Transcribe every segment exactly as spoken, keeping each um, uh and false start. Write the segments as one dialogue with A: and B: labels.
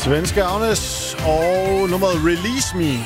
A: Svenske Agnes og nummeret Release Me.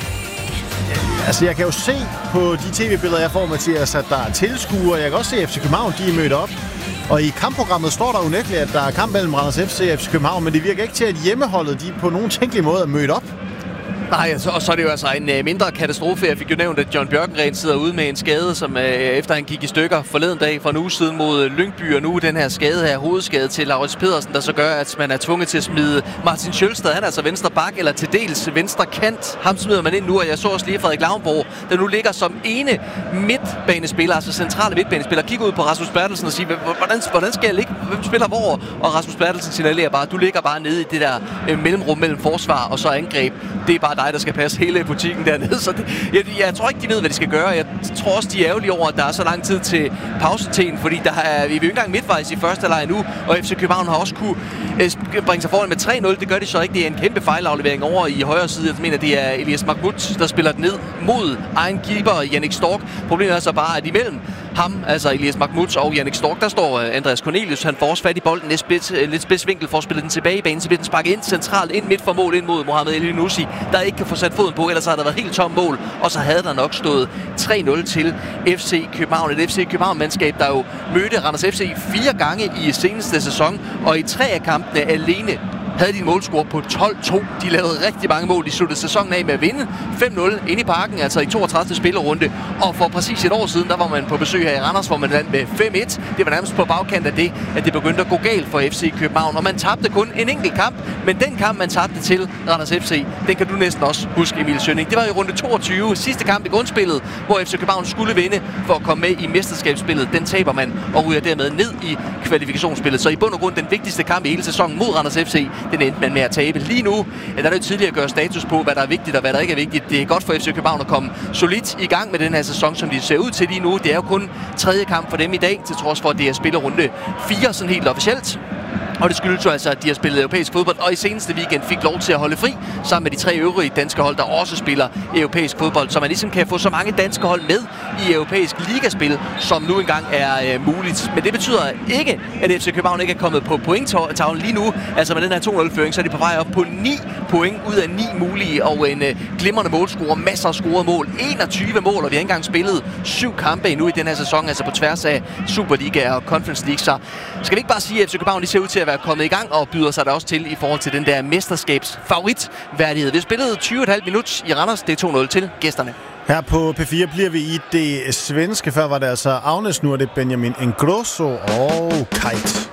A: Altså, jeg kan jo se på de tv-billeder, jeg får, Mathias, at der er tilskuere. Jeg kan også se, at F C København, de er mødt op. Og i kampprogrammet står der unægteligt, at der er kamp mellem Randers F C og F C København, men det virker ikke til, at hjemmeholdet, de på nogen tænkelig måde er mødt op.
B: Nej, altså, og så er det jo altså en uh, mindre katastrofe. Jeg fik jo nævnt, at John Bjørkengren sidder ude med en skade, som uh, efter han gik i stykker forleden dag for en uge siden mod uh, Lyngby, og nu den her skade her, hovedskade til Laurits Pedersen, der så gør, at man er tvunget til at smide Martin Sjølstad. Han er altså venstre bak, eller til dels venstre kant. Ham smider man ind nu, og jeg så også lige Frederik Lavnborg, der nu ligger som ene midtbanespiller, altså centrale midtbanespiller. Kigger ud på Rasmus Bertelsen og siger, hvordan, hvordan skal jeg ligge? Hvem spiller hvor? Og Rasmus Bertelsen signalerer bare, du ligger bare nede i det der uh, mellemrum mellem forsvar og så angreb. Det er bare dig, der skal passe hele butikken dernede. Så det, jeg, jeg tror ikke, de ved, hvad de skal gøre. Jeg tror også, de er ærgerlige over, at der er så lang tid til pausetiden, fordi der er, vi er jo ikke engang midtvejs i første halvleg nu, og F C København har også kunne øh, bringe sig foran med tre nul. Det gør de så ikke. Det er en kæmpe fejlaflevering over i højre side. Jeg mener, det er Elias Mahmoud, der spiller den ned mod egen keeper, Jannik Stork. Problemet er så bare, at imellem ham, altså Elias Mahmoud og Jannik Stork, der står Andreas Cornelius. Han får også fat i bolden, lidt spids, lidt spids vinkel for at spille den tilbage i banen, så bliver den sparket ind centralt, ind midt for mål, ind mod Mohamed Elyounoussi, der ikke kan få sat foden på, ellers har der været helt tom mål, og så havde der nok stået tre nul til F C København. Et F C København-mandskab, der jo mødte Randers F C fire gange i seneste sæson, og i tre af kampene alene havde de en målscore på tolv to. De lavede rigtig mange mål. De sluttede sæsonen af med at vinde fem nul inde i parken, altså i toogtredivte spillerunde. Og for præcis et år siden, der var man på besøg her i Randers, hvor man vandt med fem et. Det var nærmest på bagkant af det, at det begyndte at gå galt for F C København. Og man tabte kun en enkelt kamp, men den kamp, man tabte til Randers F C, den kan du næsten også huske, Emil Schønning. Det var i runde toogtyve, sidste kamp i grundspillet, hvor F C København skulle vinde for at komme med i mesterskabsspillet. Den taber man og ryger dermed ned i kvalifikationsspillet. Så i bund og grund den vigtigste kamp i hele sæsonen mod Randers F C, den endte man med at tabe. Lige nu ja, der er det jo tidligere at gøre status på, hvad der er vigtigt og hvad der ikke er vigtigt. Det er godt for F C København at komme solidt i gang med den her sæson, som de ser ud til lige nu. Det er jo kun tredje kamp for dem i dag, til trods for, at det er spillerunde fire sådan helt officielt. Og det skyldes jo altså, at de har spillet europæisk fodbold, og i seneste weekend fik lov til at holde fri sammen med de tre øvrige danske hold, der også spiller europæisk fodbold, så man ligesom kan få så mange danske hold med i europæisk ligaspil, som nu engang er øh, muligt. Men det betyder ikke, at F C København ikke er kommet på pointtavlen lige nu. Altså med den her to nul-føring, så er de på vej op på ni point ud af ni mulige, og en øh, glimrende målscore, masser af scorede mål, enogtyve mål, og vi har ikke engang spillet syv kampe endnu i den her sæson, altså på tværs af Superliga og Conference League. Så skal vi ikke bare sige, at F C København de ser ud til at være kommet i gang og byder sig der også til i forhold til den der mesterskabsfavoritværdighed. Vi spillede tyve komma fem minutter i Randers. Det er to nul til gæsterne.
A: Her på P fire bliver vi i det svenske. Før var det altså Agnes, nu er det Benjamin Ingrosso og Kite.